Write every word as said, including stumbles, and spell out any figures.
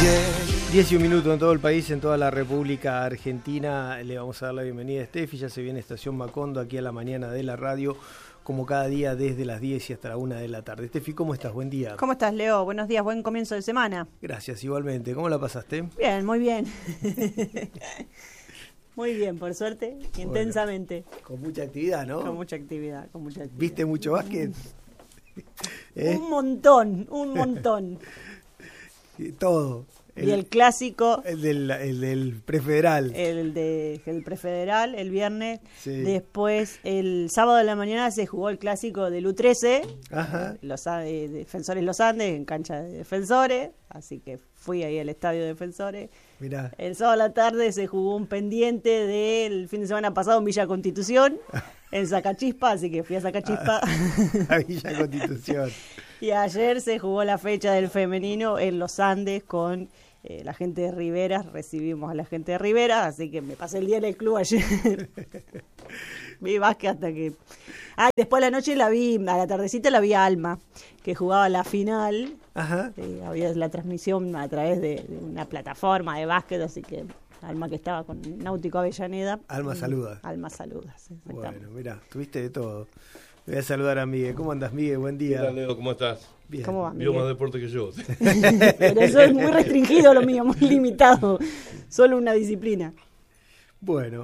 diez y un minutos en todo el país, en toda la República Argentina. Le vamos a dar la bienvenida a Steffi. Ya se viene Estación Macondo aquí a la mañana de la radio, como cada día desde las diez y hasta la una de la tarde. Steffi, ¿cómo estás? Buen día. ¿Cómo estás, Leo? Buenos días, buen comienzo de semana. Gracias, igualmente. ¿Cómo la pasaste? Bien, muy bien. Muy bien, por suerte, bueno, intensamente. Con mucha actividad, ¿no? Con mucha actividad, con mucha actividad. ¿Viste mucho básquet? ¿Eh? Un montón, un montón. Todo. El, y el clásico. El del, el del prefederal. El de el prefederal, el viernes. Sí. Después, el sábado de la mañana se jugó el clásico del U trece. Ajá. Los eh, Defensores Los Andes, en cancha de Defensores. Así que fui ahí al estadio de Defensores. Mirá. El sábado a la tarde se jugó un pendiente del fin de semana pasado en Villa Constitución, en Sacachispa, así que fui a Sacachispa. A Villa Constitución. Y ayer se jugó la fecha del femenino en Los Andes con eh, la gente de Rivera. Recibimos a la gente de Rivera, así que me pasé el día en el club ayer. Vi básquet hasta que... Ah, y después a la noche la vi, a la tardecita la vi a Alma, que jugaba la final. Ajá. Eh, había la transmisión a través de, de una plataforma de básquet, así que Alma que estaba con Náutico Avellaneda. Alma saluda. Alma saluda, sí, bueno, mirá, tuviste de todo. Voy a saludar a Miguel. ¿Cómo andas, Miguel? Buen día. Hola, Leo, ¿cómo estás? Bien. ¿Cómo va, Miguel? Yo más deporte que yo. Pero eso es muy restringido lo mío, muy limitado. Solo una disciplina. Bueno,